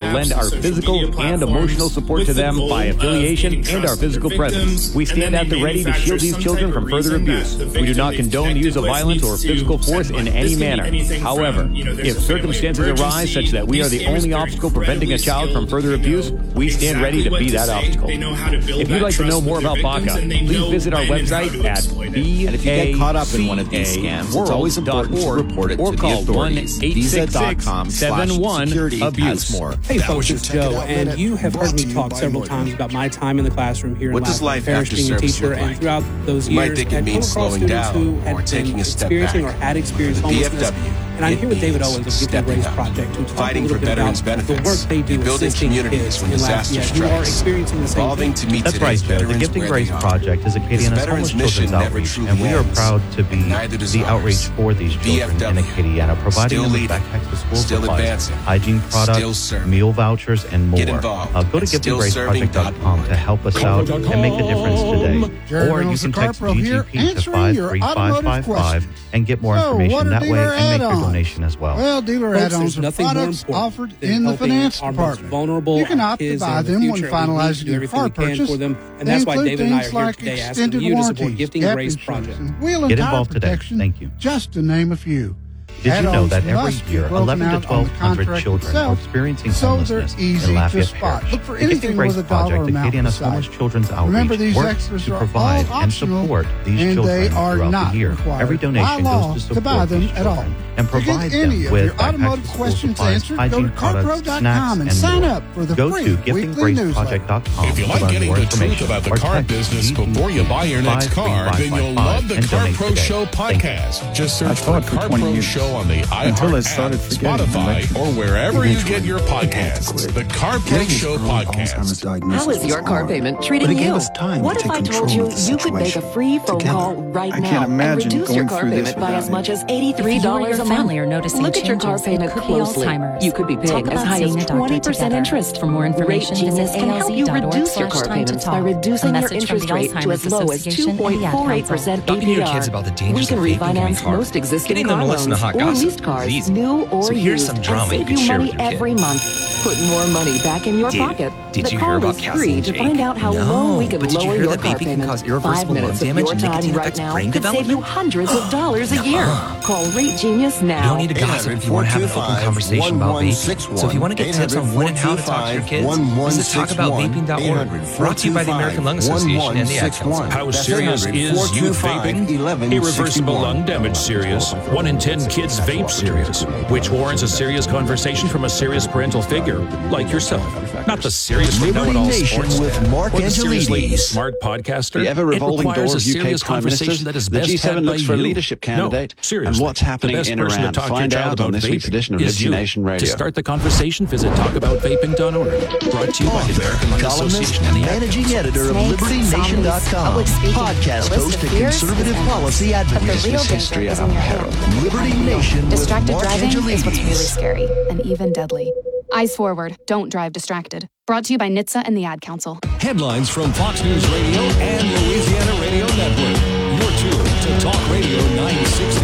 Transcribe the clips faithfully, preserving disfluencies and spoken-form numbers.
lend our physical and emotional support to them by affiliation and our physical presence. We stand at the ready to shield these children from further abuse. We do not condone the use of violence or physical force in any manner. However, if circumstances arise such that we are the only obstacle preventing a child from further abuse, we stand ready to be that obstacle. If you'd like to know more about B A C A, please visit our website at B A C A And if you get caught up in one of these scams, it's always important to report it to the authorities. Visa dot com slash security has more. Hey folks, it's Joe, and you have heard me talk several times about my time in the classroom here in Lafayette Parish being a teacher, and throughout those years, I've come across students who had been experiencing or had experienced homelessness. And I'm here with David Owens of Giving Grace Project to talk a little bit about the work they do assisting kids in Lafayette who are experiencing the same thing. That's right, Joe. The Gifting Grace Project is Acadiana's homeless children's outreach, and we are proud to be the outreach for these children in Acadiana, providing them with backpacks with school supplies, hygiene products, meal vouchers, and more. Uh, go to gifting grace project dot com to help us out and make a difference today. Or you can text G G P to five three five five five and get more information that way and make your donation as well. Well, dealer add-ons are products offered in the finance department. You can opt to buy them when finalizing your car purchase. And that's why David and I are here today asking you to support Gifting Grace Project. Get involved today. Thank you. Just to name a few. Did you know that every year, eleven to twelve hundred children are experiencing homelessness in Lafayette Parish? The Gifting Grace Project, Acadiana's homeless children's outreach, works to provide and support these children throughout the year. Every donation goes to support these children and provide them with backpacks, school supplies, hygiene products, snacks, and more. Go to gifting grace project dot com if you like getting the truth about the car business before you buy your next car, then you'll love the Car Pro Show podcast. Just search for Car Pro Show on the iHeart app, Spotify, or wherever you get your podcasts. The Car Pro Show podcast. How is your car payment treating you? What if I told you you could make a free phone call right now and reduce your car payment by as much as eighty-three dollars a month? Look at your car payment closely. You could be paying as high as twenty percent interest. For more information, Rate Genius can help you reduce your car payments by reducing your interest rate to as low as two point four eight percent A P R. We can refinance most existing car loans or leased cars, new or used, and save you money every month. Put more money back in your pocket. Did the you call hear about is Cassie free and to Jake? find out how no, low we could but did you lower hear your that car vaping can payment. cause irreversible Five minutes lung of damage your and time nicotine right affects now brain could save you development? hundreds of dollars a year. Call Rate Genius now. You don't need to gossip if you want to have an open conversation about vaping. So if you want to get tips on when and how to talk to your kids, visit talk about vaping dot org. Brought to you by the American Lung Association and the Ad Council. How serious is youth vaping? Irreversible lung damage serious. One in ten kids vape serious, which warrants a serious conversation from a serious parental figure, like yourself. Not the seriously know-it-all sports with Mark or the seriously Angelides. smart podcaster. The ever-revolving it door requires of a serious U K Prime conversation Ministers, that is the best G seven had by looks for a you. leadership candidate, no, seriously. and what's happening the best in person Iran. To talk Find to your out child on about this week's vaping edition of is Liberty you. Nation Radio. To start the conversation, visit talk about vaping dot org. Brought to you by the American Lung Association and the Ad managing Council. editor of liberty nation dot com, podcast host and conservative policy advocate. History of Liberty Nation with Distracted Mark driving Angelides. is what's really scary and even deadly. Eyes forward, don't drive distracted. Brought to you by N H T S A and the Ad Council. Headlines from Fox News Radio and Louisiana Radio Network. You're tuned to Talk Radio nine sixty.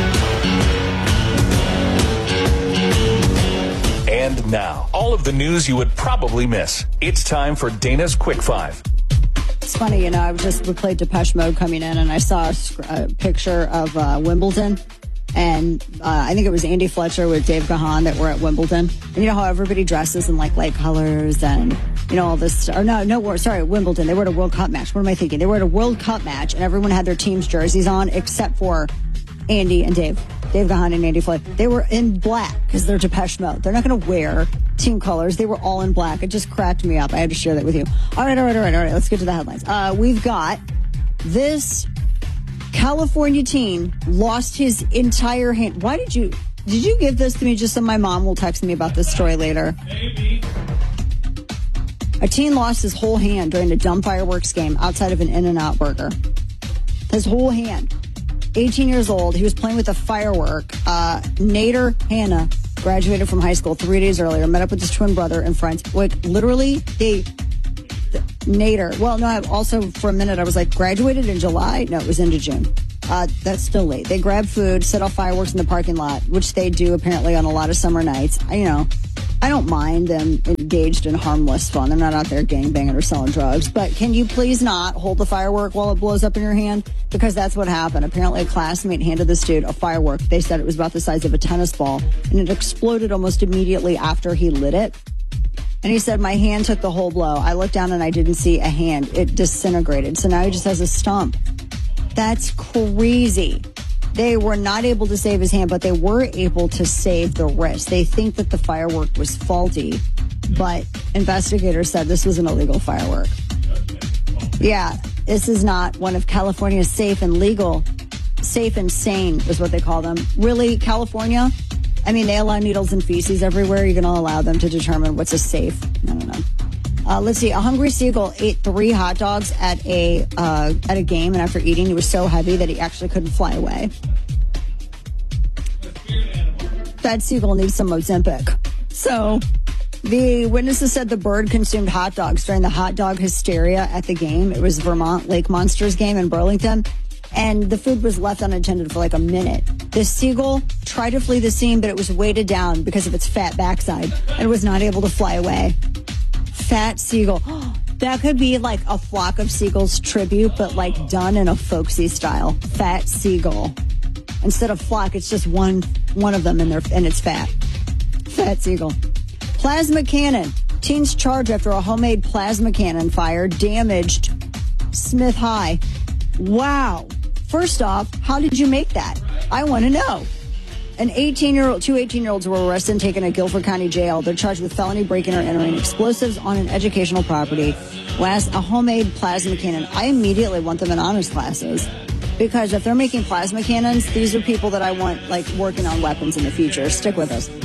And now, all of the news you would probably miss. It's time for Dana's Quick Five. It's funny, you know, I just we played Depeche Mode coming in, and I saw a, sc- a picture of uh, Wimbledon, and uh, I think it was Andy Fletcher with Dave Gahan that were at Wimbledon. And you know how everybody dresses in like light colors and you know all this. Or no, no, sorry, Wimbledon. They were at a World Cup match. What am I thinking? They were at a World Cup match, and everyone had their team's jerseys on except for Andy and Dave. Dave Gahan and Andy Fletcher. They were in black because they're Depeche Mode. They're not going to wear team colors. They were all in black. It just cracked me up. I had to share that with you. All right, all right, all right, all right. Let's get to the headlines. Uh, we've got this California teen lost his entire hand. Why did you, did you give this to me just so my mom will text me about this story later? Maybe. A teen lost his whole hand during a dumb fireworks game outside of an In-N-Out burger. His whole hand. eighteen years old. He was playing with a firework. Uh, Nader Hanna graduated from high school three days earlier, met up with his twin brother and friends. Like, literally, they... Nader. Well, no, I also, for a minute, I was like, graduated in July? No, it was into June. Uh, that's still late. They grabbed food, set off fireworks in the parking lot, which they do apparently on a lot of summer nights. I, you know, I don't mind them engaged in harmless fun. They're not out there gangbanging or selling drugs. But can you please not hold the firework while it blows up in your hand? Because that's what happened. Apparently, a classmate handed this dude a firework. They said it was about the size of a tennis ball, and it exploded almost immediately after he lit it. And he said, my hand took the whole blow. I looked down and I didn't see a hand. It disintegrated. So now he just has a stump. That's crazy. They were not able to save his hand, but they were able to save the wrist. They think that the firework was faulty, but investigators said this was an illegal firework. Yeah, this is not one of California's safe and legal, safe and sane is what they call them. Really, California? I mean, they allow needles and feces everywhere. You're going to allow them to determine what's a safe. I don't know. Uh, let's see. A hungry seagull ate three hot dogs at a uh, at a game, and after eating, he was so heavy that he actually couldn't fly away. That seagull needs some Ozempic. So, the witnesses said the bird consumed hot dogs during the hot dog hysteria at the game. It was Vermont Lake Monsters game in Burlington. And the food was left unattended for like a minute. The seagull tried to flee the scene, but it was weighted down because of its fat backside and was not able to fly away. Fat seagull. That could be like a Flock of Seagulls tribute, but like done in a folksy style. Fat seagull. Instead of flock, it's just one one of them and, they're, and it's fat. Fat seagull. Plasma cannon. Teens charged after a homemade plasma cannon fire damaged Smith High. Wow. First off, how did you make that? I want to know. An eighteen-year-old, two eighteen-year-olds were arrested and taken to Guilford County Jail. They're charged with felony breaking or entering explosives on an educational property. Last, a homemade plasma cannon. I immediately want them in honors classes. Because if they're making plasma cannons, these are people that I want, like, working on weapons in the future. Stick with us.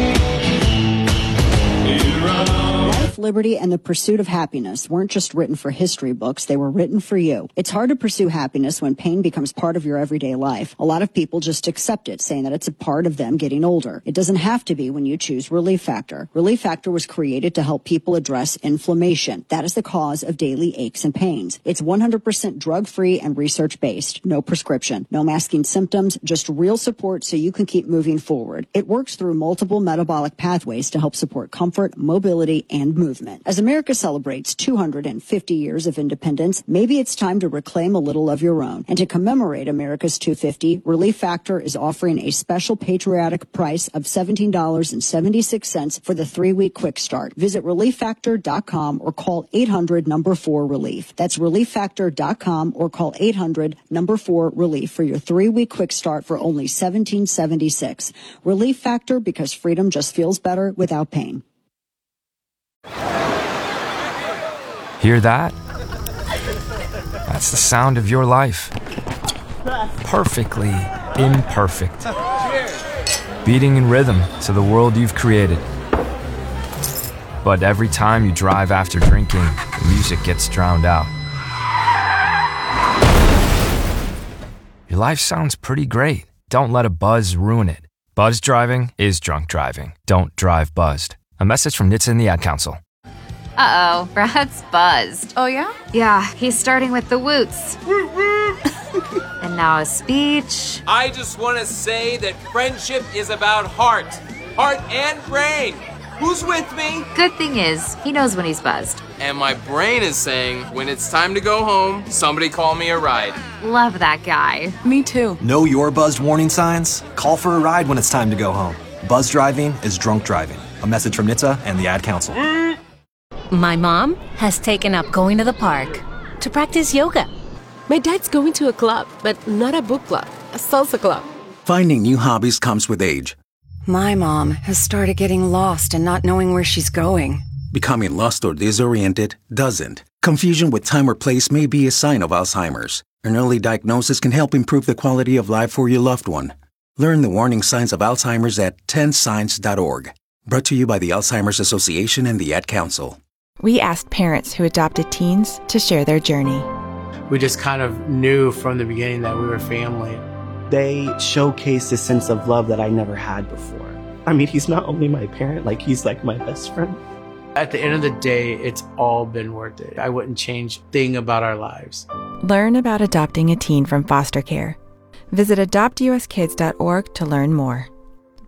Life, liberty, and the pursuit of happiness weren't just written for history books. They were written for you. It's hard to pursue happiness when pain becomes part of your everyday life. A lot of people just accept it, saying that it's a part of them getting older. It doesn't have to be when you choose Relief Factor. Relief Factor was created to help people address inflammation. That is the cause of daily aches and pains. It's one hundred percent drug-free and research-based. No prescription. No masking symptoms. Just real support so you can keep moving forward. It works through multiple metabolic pathways to help support comfort, mobility, and movement. As America celebrates two hundred fifty years of independence, maybe it's time to reclaim a little of your own. And to commemorate America's two hundred fifty, Relief Factor is offering a special patriotic price of seventeen dollars and seventy-six cents for the three-week quick start. Visit relief factor dot com or call eight hundred number four relief. That's relief factor dot com or call eight hundred number four relief for your three-week quick start for only seventeen dollars and seventy-six cents. Relief Factor, because freedom just feels better without pain. Hear that? That's the sound of your life. Perfectly imperfect. Beating in rhythm to the world you've created. But every time you drive after drinking, the music gets drowned out. Your life sounds pretty great. Don't let a buzz ruin it. Buzz driving is drunk driving. Don't drive buzzed. A message from N H T S A and the Ad Council. Uh-oh, Brad's buzzed. Oh, yeah? Yeah, he's starting with the woots. And now a speech. I just want to say that friendship is about heart. Heart and brain. Who's with me? Good thing is, he knows when he's buzzed. And my brain is saying, when it's time to go home, somebody call me a ride. Love that guy. Me too. Know your buzzed warning signs? Call for a ride when it's time to go home. Buzz driving is drunk driving. A message from N H T S A and the Ad Council. My mom has taken up going to the park to practice yoga. My dad's going to a club, but not a book club, a salsa club. Finding new hobbies comes with age. My mom has started getting lost and not knowing where she's going. Becoming lost or disoriented doesn't. Confusion with time or place may be a sign of Alzheimer's. An early diagnosis can help improve the quality of life for your loved one. Learn the warning signs of Alzheimer's at ten signs dot org. Brought to you by the Alzheimer's Association and the Ad Council. We asked parents who adopted teens to share their journey. We just kind of knew from the beginning that we were family. They showcased a sense of love that I never had before. I mean, he's not only my parent, like he's like my best friend. At the end of the day, it's all been worth it. I wouldn't change a thing about our lives. Learn about adopting a teen from foster care. Visit adopt u s kids dot org to learn more.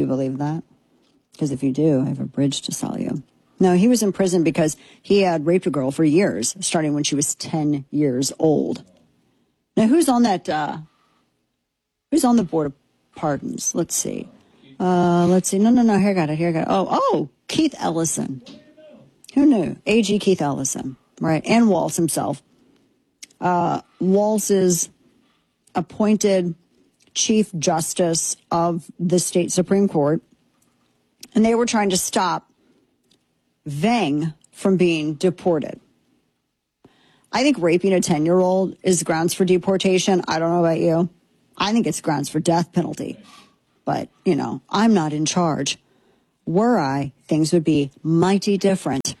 you believe that? Because if you do, I have a bridge to sell you. No, he was in prison because he had raped a girl for years, starting when she was ten years old. Now, who's on that, uh, who's on the board of pardons? Let's see. Uh, let's see. No, no, no, here I got it, here I got it. Oh, oh, Keith Ellison. Who knew? A G Keith Ellison, right? And Walz himself. Uh, Walz is appointed Chief Justice of the state Supreme Court, and they were trying to stop Vang from being deported. I think raping a ten-year-old is grounds for deportation. I don't know about you. I think it's grounds for death penalty. But, you know, I'm not in charge. Were I, things would be mighty different.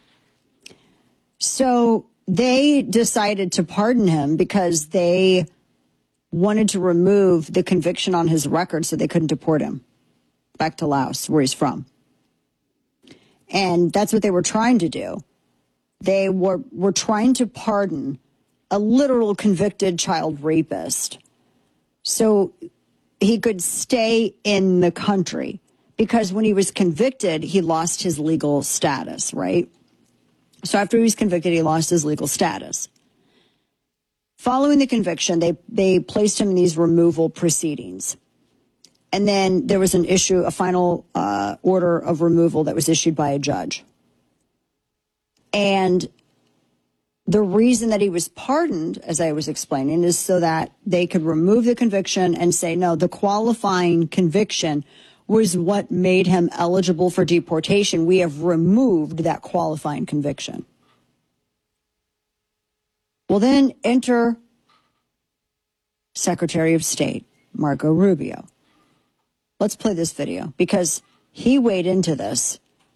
So they decided to pardon him because they wanted to remove the conviction on his record so they couldn't deport him back to Laos, where he's from. And that's what they were trying to do. They were, were trying to pardon a literal convicted child rapist so he could stay in the country. Because when he was convicted, he lost his legal status, right? So after he was convicted, he lost his legal status. Following the conviction, they, they placed him in these removal proceedings. And then there was an issue, a final uh, order of removal that was issued by a judge. And the reason that he was pardoned, as I was explaining, is so that they could remove the conviction and say, no, the qualifying conviction was what made him eligible for deportation. We have removed that qualifying conviction. Well, then enter Secretary of State Marco Rubio. Let's play this video because he weighed into this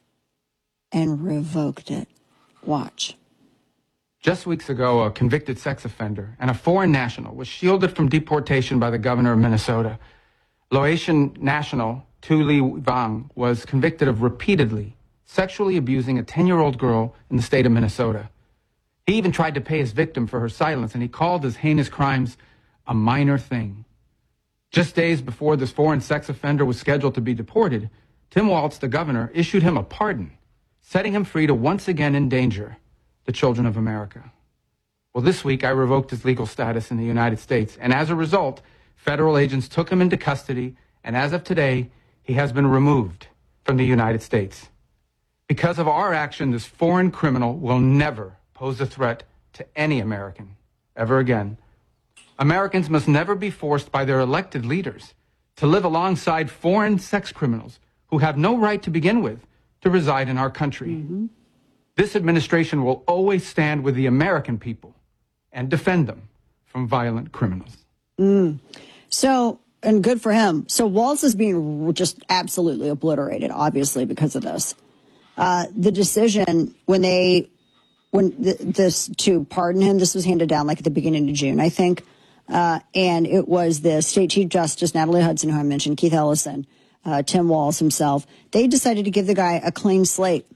and revoked it. Watch. Just weeks ago, a convicted sex offender and a foreign national was shielded from deportation by the governor of Minnesota. Laotian national Tu Ly Vang was convicted of repeatedly sexually abusing a ten-year-old girl in the state of Minnesota. He even tried to pay his victim for her silence, and he called his heinous crimes a minor thing. Just days before this foreign sex offender was scheduled to be deported, Tim Walz, the governor, issued him a pardon, setting him free to once again endanger the children of America. Well, this week I revoked his legal status in the United States, and as a result, federal agents took him into custody, and as of today, he has been removed from the United States. Because of our action, this foreign criminal will never pose a threat to any American ever again. Americans must never be forced by their elected leaders to live alongside foreign sex criminals who have no right to begin with to reside in our country. Mm-hmm. This administration will always stand with the American people and defend them from violent criminals. Mm. So, and good for him. So Walz is being just absolutely obliterated, obviously, because of this. Uh, the decision when they, when th this to pardon him, this was handed down like at the beginning of June, I think. Uh, and it was the state chief justice, Natalie Hudson, who I mentioned, Keith Ellison, uh, Tim Walz himself. They decided to give the guy a clean slate.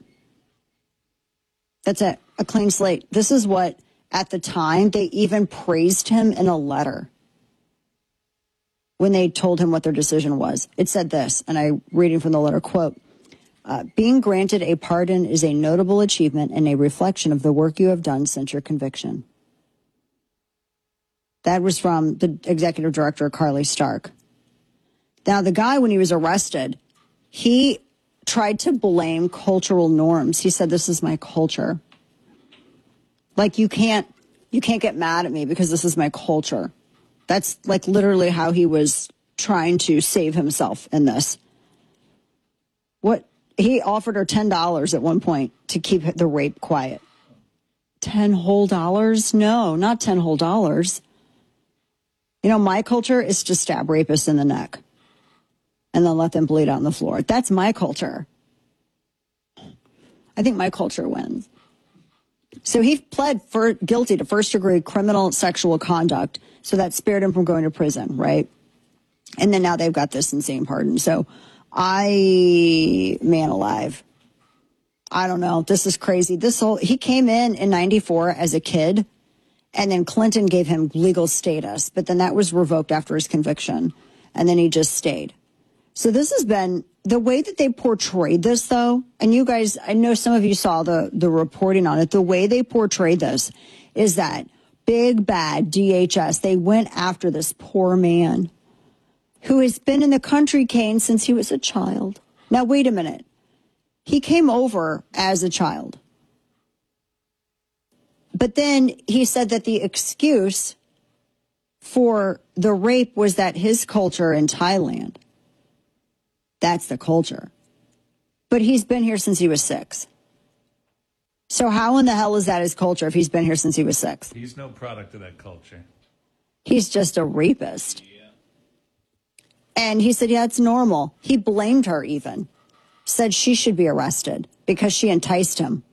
That's it, a clean slate. This is what, at the time, they even praised him in a letter when they told him what their decision was. It said this, and I'm reading from the letter, quote, uh, being granted a pardon is a notable achievement and a reflection of the work you have done since your conviction. That was from the executive director, Carly Stark. Now, the guy, when he was arrested, he tried to blame cultural norms. He said, this is my culture. Like, you can't, you can't get mad at me because this is my culture. That's like literally how he was trying to save himself in this. What he offered her ten dollars at one point to keep the rape quiet. ten whole dollars? No, not ten whole dollars. You know, my culture is to stab rapists in the neck and then let them bleed out on the floor. That's my culture. I think my culture wins. So he pled for guilty to first degree criminal sexual conduct. So that spared him from going to prison, right? And then now they've got this insane pardon. So I, man alive, I don't know. This is crazy. This whole, he came in in ninety-four as a kid, and then Clinton gave him legal status, but then that was revoked after his conviction, and then he just stayed. So this has been the way that they portrayed this, though, and you guys, I know some of you saw the, the reporting on it. The way they portrayed this is that big bad D H S, they went after this poor man who has been in the country, Kane, since he was a child. Now, wait a minute. He came over as a child. But then he said that the excuse for the rape was that his culture in Thailand. That's the culture. But he's been here since he was six. So how in the hell is that his culture if he's been here since he was six? He's no product of that culture. He's just a rapist. And he said, yeah, it's normal. He blamed her even. Said she should be arrested because she enticed him.